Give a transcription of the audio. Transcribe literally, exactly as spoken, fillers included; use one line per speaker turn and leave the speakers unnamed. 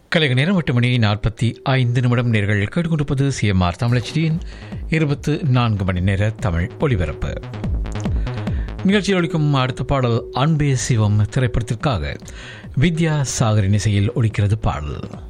கலைக நேரம் எட்டு மணி நாற்பத்தி ஐந்து நிமிடம் நேர்கள் கேட்டுக்கொண்டிருப்பது சிஎம்ஆர் தமிழச்சியின் இருபத்து நான்கு மணி நேர தமிழ் ஒலிபரப்பு. நிகழ்ச்சியில் ஒலிக்கும் அடுத்த பாடல் அன்பே சிவம் திரைப்படத்திற்காக வித்யா சாகரின் இசையில் ஒலிக்கிறது பாடல்.